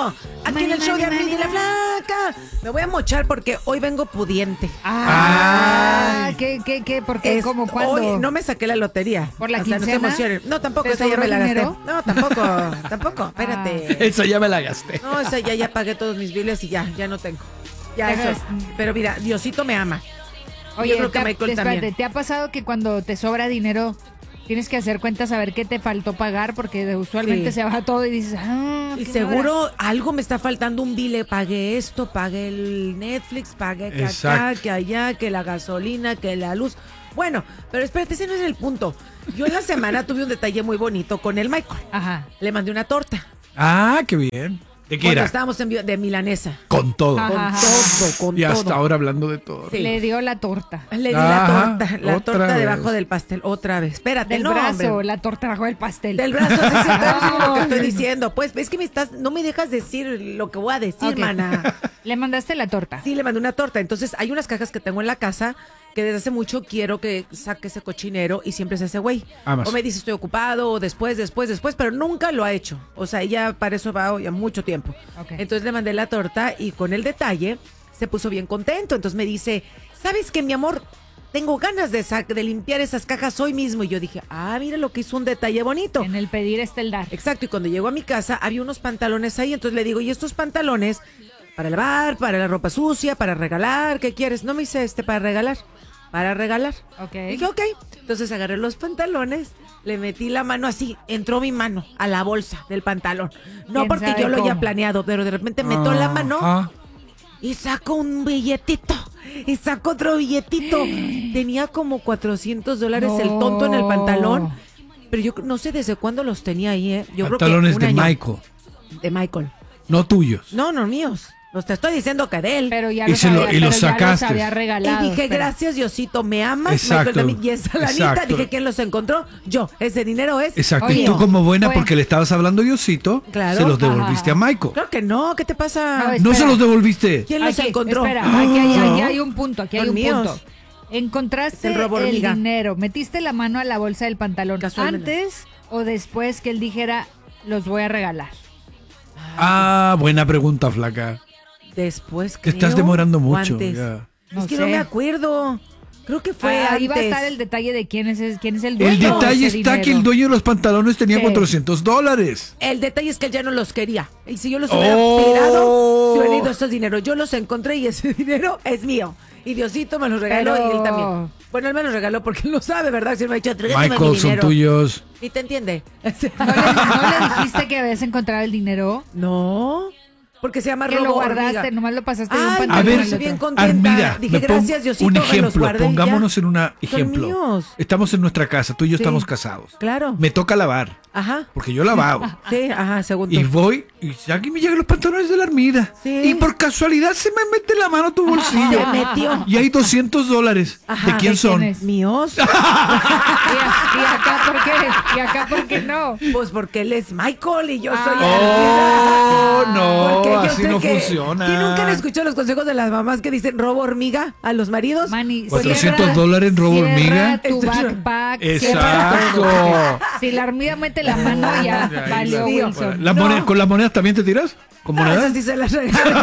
Diosito, aquí en el show de Armin y la Flaca. Me voy a mochar porque hoy vengo pudiente. ¿Qué? ¿Por qué? ¿Cómo? ¿Cuándo? Hoy no me saqué la lotería. ¿Por la o sea, quincena? no se emocionen. No, tampoco, ¿Te esa ya me la sobró gasté. dinero? No, tampoco, espérate. Esa ya me la gasté. No, esa ya pagué todos mis biles y ya no tengo. Ya eso. Pero mira, Diosito me ama. Oye, yo creo que Michael espérate, también. ¿te ha pasado que cuando te sobra dinero tienes que hacer cuentas a ver qué te faltó pagar? Porque usualmente Sí. se baja todo y dices, Y qué seguro algo me está faltando, un bill, pagué esto, pagué el Netflix, pagué que acá, Exacto. que allá, que la gasolina, que la luz. Bueno, pero espérate, ese no es el punto. Yo en la semana tuve un detalle muy bonito con el Michael. Ajá. Le mandé una torta. Qué bien. ¿De qué Cuando era? estábamos de milanesa. Con todo. Ajá. Con Y todo. hasta ahora hablando de todo. Sí. Le dio la torta. Le di Ajá, la otra torta vez. debajo del pastel, otra vez. Espérate, Del no, brazo, hombre. la torta bajo el pastel. Del brazo, sí, es lo que estoy diciendo. Pues es que no me dejas decir lo que voy a decir, Ok. mana. Le mandaste la torta. Sí, le mandé una torta. Entonces, hay unas cajas que tengo en la casa que desde hace mucho quiero que saque ese cochinero y siempre se hace güey. Amas. O me dice estoy ocupado, o después, pero nunca lo ha hecho. O sea, ella para eso va ya mucho tiempo. Ok. Entonces le mandé la torta y con el detalle se puso bien contento. Entonces me dice, ¿sabes qué, mi amor? Tengo ganas de limpiar esas cajas hoy mismo. Y yo dije, mira lo que hizo, un detalle bonito. En el pedir está el dar. Exacto, y cuando llegó a mi casa había unos pantalones ahí, entonces le digo, ¿y estos pantalones para lavar, para la ropa sucia, para regalar? ¿Qué quieres? No me hice para regalar. Para regalar. Ok. Dije, ok. Entonces agarré los pantalones, le metí la mano así, entró mi mano a la bolsa del pantalón. No ¿Quién porque sabe yo lo haya cómo? planeado, pero de repente meto la mano Ajá. y saco un billetito. Y saco otro billetito. Tenía como $400 el tonto en el pantalón. Pero yo no sé desde cuándo los tenía ahí, ¿eh? Yo Pantalones creo que de un año. Michael, De Michael. no tuyos. No, míos. Los te estoy diciendo que de él. Pero ya Y los se lo- había, y pero los ya sacaste. había Y regalado. dije, Espera. gracias Diosito, me amas. Exacto. Michael también. Y esa lanita, Exacto. dije, ¿quién los encontró? Yo. Ese dinero es Exacto. Oye, Y tú como buena, bueno. porque le estabas hablando a Diosito, Claro. se los devolviste a Michael. Claro que no, ¿qué te pasa? No, No espera. se los devolviste. ¿Quién los Aquí, encontró? Espera, aquí ¿No? hay un punto, aquí hay Son un míos. punto. Encontraste Es el robo hormiga. dinero, metiste la mano a la bolsa del pantalón Casualmente. antes o después que él dijera, los voy a regalar. Buena pregunta, flaca. Después, Te estás creo, demorando o mucho. antes. ya. No Es que sé. no me acuerdo. Creo que fue Ahí antes. va a estar el detalle de quién es el dueño. El de detalle ese está que dinero. el dueño de los pantalones tenía Sí. $400. El detalle es que él ya no los quería. Y si yo los hubiera Oh. tirado, se hubiera ido esos dineros. Yo los encontré y ese dinero es mío. Y Diosito me los regaló Pero- y él también. Bueno, él me los regaló porque él lo sabe, ¿verdad? Si él me ha dicho, "Trégame mi Michael, son dinero". tuyos. ¿Y te entiende? ¿No le dijiste que habías encontrado el dinero? No, porque se llama Que robo lo guardaste, hormiga. nomás lo pasaste de un Ay, pantalón A ver, al estoy bien otro. contenta. Mira, Dije, me pon- gracias, Diosito, un me los ejemplo, guardé y ya. pongámonos en un ejemplo. míos. Estamos en nuestra casa, tú y yo Sí. estamos casados. Claro. Me toca lavar, Ajá. porque yo lavaba. Sí, ajá, segundo. Y voy, y aquí me llegan los pantalones de la Armida. Sí. Y por casualidad se me mete la mano a tu bolsillo. Se metió. Y hay $200. Ajá, ¿De quién ¿de son? quién es? ¿Míos? ¿Y acá por qué? ¿Y acá por qué no? Pues porque él es Michael y yo soy Oh, Armida. no, Porque yo así sé no que- funciona. ¿Que nunca han escuchado los consejos de las mamás que dicen robo hormiga a los maridos? Mani, $400 en robo cierra hormiga. tu backpack. cierra Exacto. todo. Si la hormiga mete la mano ya Ahí valió Dios. Wilson. No. ¿Con las monedas también te tiras? ¿Con No, monedas? esas sí se las regalo.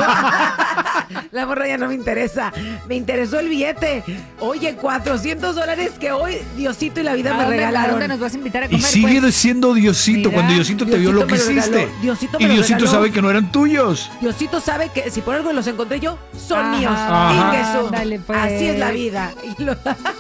La morra ya no me interesa. Me interesó el billete. Oye, $400 que hoy Diosito y la vida ¿A me dónde regalaron. nos vas a invitar a Y comer? sigue pues? siendo Diosito. Mira, Cuando Diosito te vio Diosito lo que me lo regaló. hiciste. Diosito me Y lo Diosito regaló. sabe que no eran tuyos. Diosito sabe que si por algo los encontré yo, son Ajá. míos. Ajá. Ingesu. Ándale, pues. Así es la vida. Y lo-